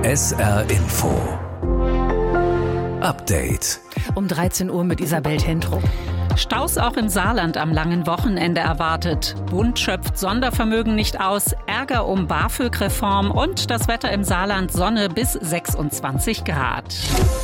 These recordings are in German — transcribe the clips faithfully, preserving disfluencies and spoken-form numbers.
S R Info Update. Um dreizehn Uhr mit Isabel Tentrup. Staus auch im Saarland am langen Wochenende erwartet. Bund schöpft Sondervermögen nicht aus, Ärger um BAföG-Reform und das Wetter im Saarland: Sonne bis sechsundzwanzig Grad.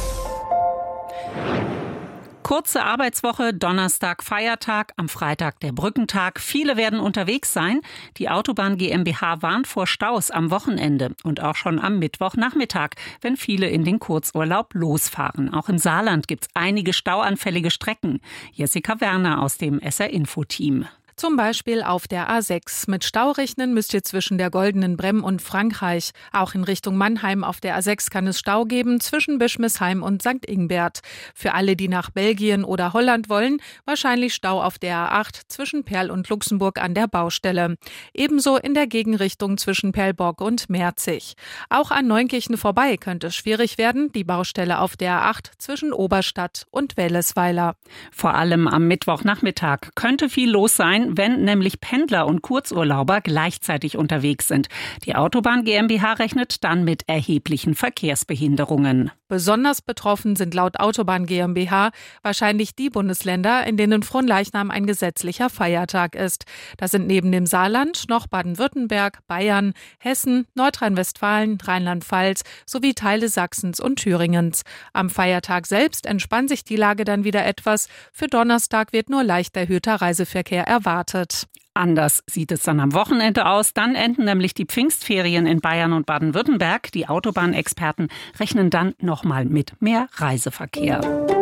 Kurze Arbeitswoche, Donnerstag Feiertag, am Freitag der Brückentag. Viele werden unterwegs sein. Die Autobahn GmbH warnt vor Staus am Wochenende und auch schon am Mittwochnachmittag, wenn viele in den Kurzurlaub losfahren. Auch im Saarland gibt es einige stauanfällige Strecken. Jessica Werner aus dem S R-Info-Team. Zum Beispiel auf der A sechs. Mit Stau rechnen müsst ihr zwischen der Goldenen Bremm und Frankreich. Auch in Richtung Mannheim auf der A sechs kann es Stau geben zwischen Bischmisheim und Sankt Ingbert. Für alle, die nach Belgien oder Holland wollen, wahrscheinlich Stau auf der A acht zwischen Perl und Luxemburg an der Baustelle. Ebenso in der Gegenrichtung zwischen Perlborg und Merzig. Auch an Neunkirchen vorbei könnte es schwierig werden, die Baustelle auf der A acht zwischen Oberstadt und Wellesweiler. Vor allem am Mittwochnachmittag könnte viel los sein, wenn nämlich Pendler und Kurzurlauber gleichzeitig unterwegs sind. Die Autobahn GmbH rechnet dann mit erheblichen Verkehrsbehinderungen. Besonders betroffen sind laut Autobahn GmbH wahrscheinlich die Bundesländer, in denen Fronleichnam ein gesetzlicher Feiertag ist. Das sind neben dem Saarland noch Baden-Württemberg, Bayern, Hessen, Nordrhein-Westfalen, Rheinland-Pfalz sowie Teile Sachsens und Thüringens. Am Feiertag selbst entspannt sich die Lage dann wieder etwas. Für Donnerstag wird nur leicht erhöhter Reiseverkehr erwartet. Anders sieht es dann am Wochenende aus. Dann enden nämlich die Pfingstferien in Bayern und Baden-Württemberg. Die Autobahnexperten rechnen dann nochmal mit mehr Reiseverkehr.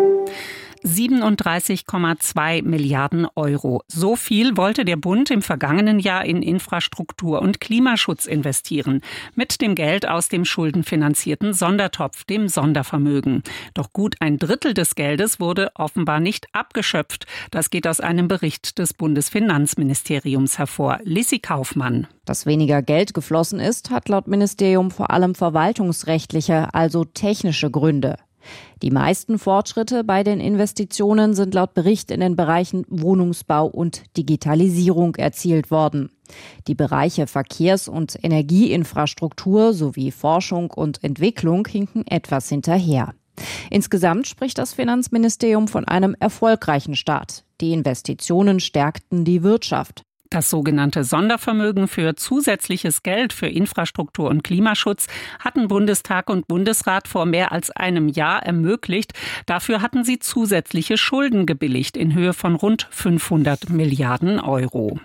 siebenunddreißig Komma zwei Milliarden Euro. So viel wollte der Bund im vergangenen Jahr in Infrastruktur und Klimaschutz investieren. Mit dem Geld aus dem schuldenfinanzierten Sondertopf, dem Sondervermögen. Doch gut ein Drittel des Geldes wurde offenbar nicht abgeschöpft. Das geht aus einem Bericht des Bundesfinanzministeriums hervor. Lissi Kaufmann. Dass weniger Geld geflossen ist, hat laut Ministerium vor allem verwaltungsrechtliche, also technische Gründe. Die meisten Fortschritte bei den Investitionen sind laut Bericht in den Bereichen Wohnungsbau und Digitalisierung erzielt worden. Die Bereiche Verkehrs- und Energieinfrastruktur sowie Forschung und Entwicklung hinken etwas hinterher. Insgesamt spricht das Finanzministerium von einem erfolgreichen Start. Die Investitionen stärkten die Wirtschaft. Das sogenannte Sondervermögen für zusätzliches Geld für Infrastruktur und Klimaschutz hatten Bundestag und Bundesrat vor mehr als einem Jahr ermöglicht. Dafür hatten sie zusätzliche Schulden gebilligt in Höhe von rund fünfhundert Milliarden Euro.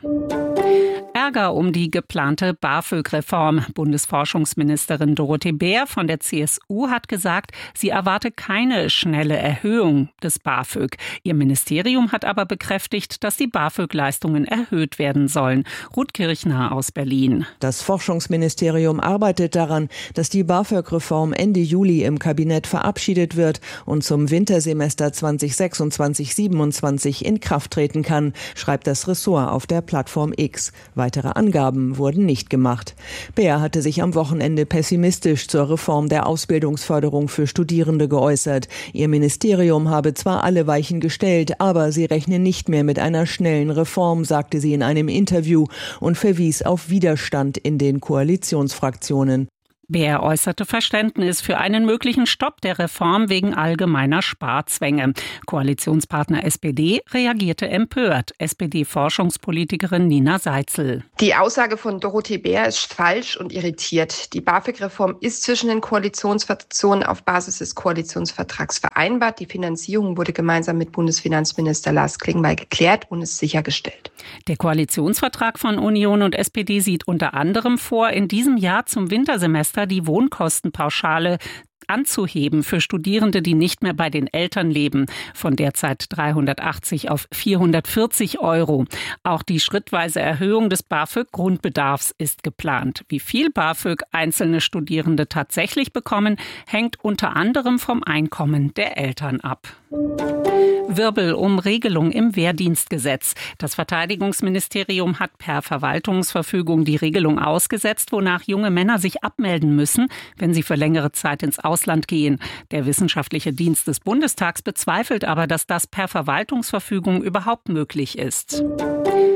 Ärger um die geplante BAföG-Reform. Bundesforschungsministerin Dorothee Bär von der C S U hat gesagt, sie erwarte keine schnelle Erhöhung des BAföG. Ihr Ministerium hat aber bekräftigt, dass die BAföG-Leistungen erhöht werden sollen. Ruth Kirchner aus Berlin. Das Forschungsministerium arbeitet daran, dass die BAföG-Reform Ende Juli im Kabinett verabschiedet wird und zum Wintersemester zwanzig sechsundzwanzig siebenundzwanzig in Kraft treten kann, schreibt das Ressort auf der Plattform X. Weitere Angaben wurden nicht gemacht. Bär hatte sich am Wochenende pessimistisch zur Reform der Ausbildungsförderung für Studierende geäußert. Ihr Ministerium habe zwar alle Weichen gestellt, aber sie rechne nicht mehr mit einer schnellen Reform, sagte sie in einem Interview und verwies auf Widerstand in den Koalitionsfraktionen. Bär äußerte Verständnis für einen möglichen Stopp der Reform wegen allgemeiner Sparzwänge. Koalitionspartner S P D reagierte empört. S P D-Forschungspolitikerin Nina Seitzel. Die Aussage von Dorothee Bär ist falsch und irritiert. Die BAföG-Reform ist zwischen den Koalitionsfraktionen auf Basis des Koalitionsvertrags vereinbart. Die Finanzierung wurde gemeinsam mit Bundesfinanzminister Lars Klingbeil geklärt und ist sichergestellt. Der Koalitionsvertrag von Union und S P D sieht unter anderem vor, in diesem Jahr zum Wintersemester die Wohnkostenpauschale anzuheben für Studierende, die nicht mehr bei den Eltern leben, von derzeit dreihundertachtzig auf vierhundertvierzig Euro. Auch die schrittweise Erhöhung des BAföG-Grundbedarfs ist geplant. Wie viel BAföG einzelne Studierende tatsächlich bekommen, hängt unter anderem vom Einkommen der Eltern ab. Wirbel um Regelung im Wehrdienstgesetz. Das Verteidigungsministerium hat per Verwaltungsverfügung die Regelung ausgesetzt, wonach junge Männer sich abmelden müssen, wenn sie für längere Zeit ins Ausland gehen. Der wissenschaftliche Dienst des Bundestags bezweifelt aber, dass das per Verwaltungsverfügung überhaupt möglich ist.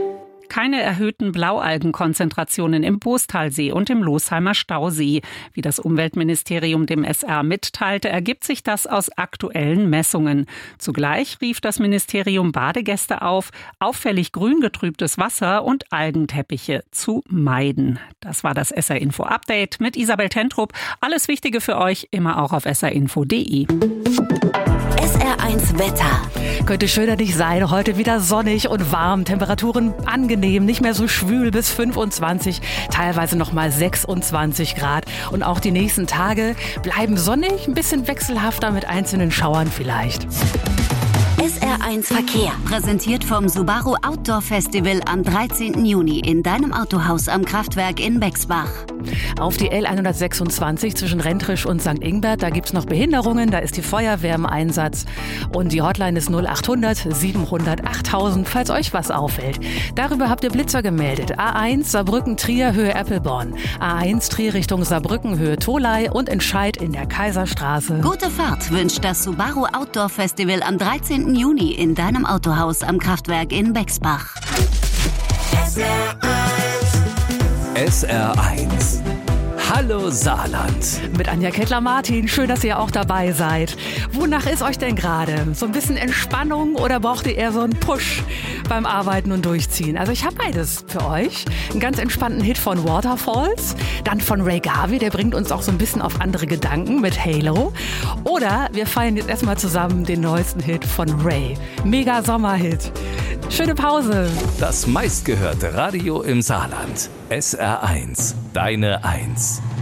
Keine erhöhten Blaualgenkonzentrationen im Boostalsee und im Losheimer Stausee. Wie das Umweltministerium dem S R mitteilte, ergibt sich das aus aktuellen Messungen. Zugleich rief das Ministerium Badegäste auf, auffällig grün getrübtes Wasser und Algenteppiche zu meiden. Das war das S R Info Update mit Isabel Tentrup. Alles Wichtige für euch immer auch auf s r info punkt d e. S R eins Wetter. Könnte schöner nicht sein. Heute wieder sonnig und warm. Temperaturen angenehm, nicht mehr so schwül bis fünfundzwanzig, teilweise noch mal sechsundzwanzig Grad. Und auch die nächsten Tage bleiben sonnig, ein bisschen wechselhafter mit einzelnen Schauern vielleicht. S R eins Verkehr. Präsentiert vom Subaru Outdoor Festival am dreizehnten Juni in deinem Autohaus am Kraftwerk in Bexbach. Auf die L hundertsechsundzwanzig zwischen Rentrisch und Sankt Ingbert, da gibt's noch Behinderungen, da ist die Feuerwehr im Einsatz. Und die Hotline ist null achthundert siebenhundert achttausend, falls euch was auffällt. Darüber habt ihr Blitzer gemeldet. A eins Saarbrücken-Trier Höhe Eppelborn. A eins Trier Richtung Saarbrücken Höhe Tholey und Entscheid in der Kaiserstraße. Gute Fahrt wünscht das Subaru Outdoor Festival am dreizehnten Juni in deinem Autohaus am Kraftwerk in Bexbach. S R eins. S R eins. Hallo Saarland. Mit Anja Kettler-Martin. Schön, dass ihr auch dabei seid. Wonach ist euch denn gerade? So ein bisschen Entspannung oder braucht ihr eher so einen Push beim Arbeiten und Durchziehen? Also ich habe beides für euch. Einen ganz entspannten Hit von Waterfalls, dann von Ray Garvey, der bringt uns auch so ein bisschen auf andere Gedanken mit Halo. Oder wir feiern jetzt erstmal zusammen den neuesten Hit von Ray. Mega Sommerhit. Schöne Pause. Das meistgehörte Radio im Saarland. S R eins. Deine Eins.